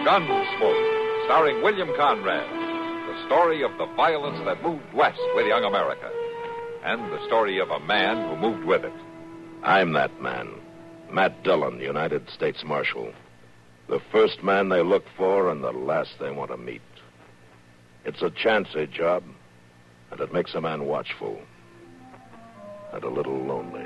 Gunsmoke, starring William Conrad. The story of the violence that moved west with young America. And the story of a man who moved with it. I'm that man. Matt Dillon, United States Marshal. The first man they look for and the last they want to meet. It's a chancy job, and it makes a man watchful. And a little lonely.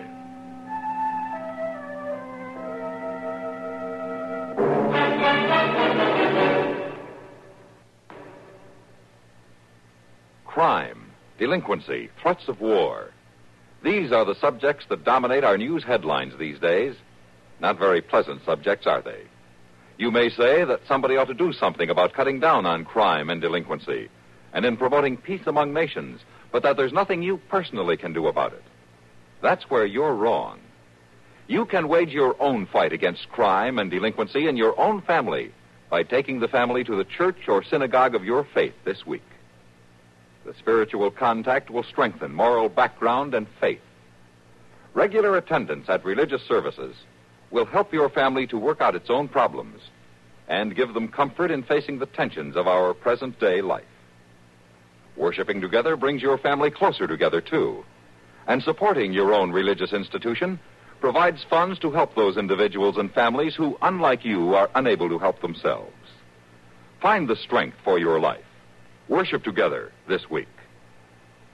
Crime, delinquency, threats of war. These are the subjects that dominate our news headlines these days. Not very pleasant subjects, are they? You may say that somebody ought to do something about cutting down on crime and delinquency and in promoting peace among nations, but that there's nothing you personally can do about it. That's where you're wrong. You can wage your own fight against crime and delinquency in your own family by taking the family to the church or synagogue of your faith this week. The spiritual contact will strengthen moral background and faith. Regular attendance at religious services will help your family to work out its own problems and give them comfort in facing the tensions of our present-day life. Worshiping together brings your family closer together, too. And supporting your own religious institution provides funds to help those individuals and families who, unlike you, are unable to help themselves. Find the strength for your life. Worship together this week.